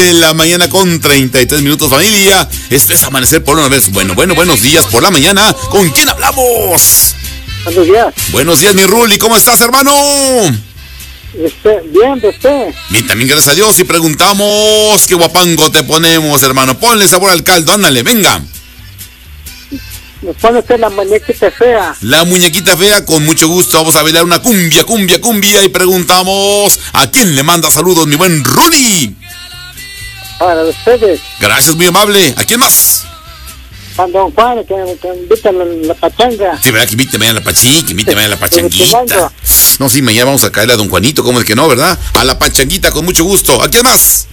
de la mañana con 33 minutos, familia. Esto es Amanecer por una vez. Bueno, buenos días por la mañana. ¿Con quién hablamos? Buenos días. Buenos días, mi Ruli. ¿Cómo estás, hermano? Bien, de usted. Bien, también gracias a Dios. Y preguntamos, ¿qué guapango te ponemos, hermano? Ponle sabor al caldo, ándale, venga. Me pone usted la muñequita fea. La muñequita fea, con mucho gusto. Vamos a bailar una cumbia. Y preguntamos, ¿a quién le manda saludos, mi buen Ruli? Para ustedes. Gracias, muy amable. ¿A quién más? A don Juan, que invita a la pachanga. Sí, ¿verdad? Que invíteme a la invíteme a la pachanguita. No, sí, mañana vamos a caerle a don Juanito, ¿cómo es que no, verdad? A la pachanguita, con mucho gusto. ¿A quién más?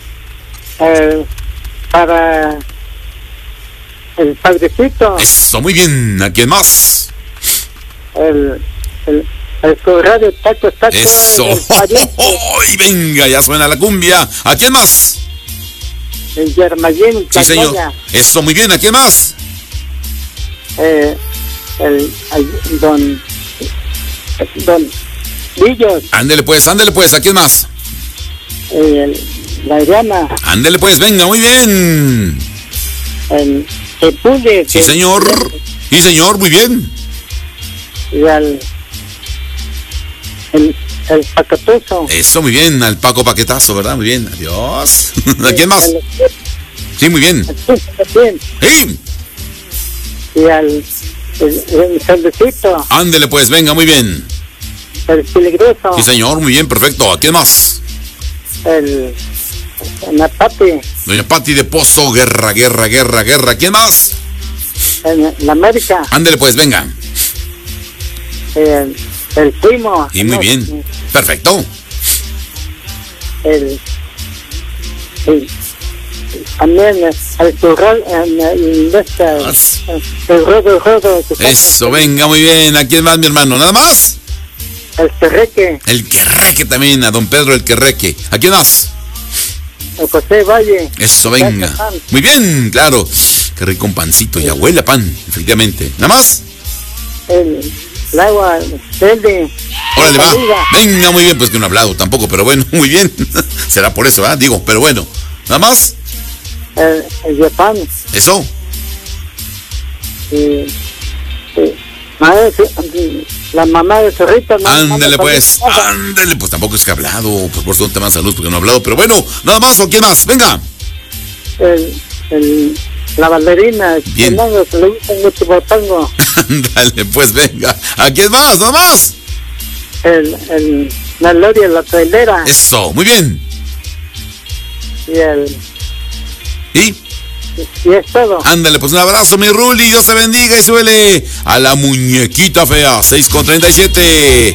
Para el padrecito. Eso, muy bien. ¿A quién más? El radio taco. Eso. ¡Ay, venga! Ya suena la cumbia. ¿A quién más? El Yermayín. Sí, señor. Eso, muy bien. ¿A quién más? Don Villos. Ándele pues. ¿A quién más? La Adriana. Ándele pues, venga, muy bien. El Pule. Sí, señor. Sí, señor, muy bien. Y el Paquetoso. Eso, muy bien. Al Paco Paquetazo, ¿verdad? Muy bien. Adiós. ¿A quién más? Sí, muy bien. Sí. Y el Cerdecito. Ándele pues, venga, muy bien. El Peligroso. Sí, señor, muy bien, perfecto. ¿A quién más? La Pati. Doña Pati de Pozo, guerra. ¿Quién más? La América. Ándele pues, venga. El Primo. Y muy bien, perfecto. También el Turral, el Rodo. Eso, venga, muy bien. ¿A quién más, mi hermano? ¿Nada más? El Querreque. El Querreque también, a don Pedro el Querreque. ¿A quién más? El José Valle. Eso, venga. Muy bien, claro. Qué rico un pancito y abuela pan, efectivamente. ¿Nada más? El agua verde. Órale, va. Venga, muy bien, pues que no he hablado tampoco, pero bueno, muy bien. Será por eso, ¿ah? Digo, pero bueno. ¿Nada más? El de pan. Eso. La mamá de Zorrito. Ándale pues, tampoco es que ha hablado, pues por eso no te manda salud porque no ha hablado, pero bueno, nada más o quién más, venga. La ballerina, bien. Que le gusta mucho botango. Ándale pues, venga. ¿A quién más, nada más? La Gloria, la trailera. Eso, muy bien. Y es todo. Ándale, pues un abrazo, mi Ruli, Dios te bendiga y suele a la muñequita fea, 6:37.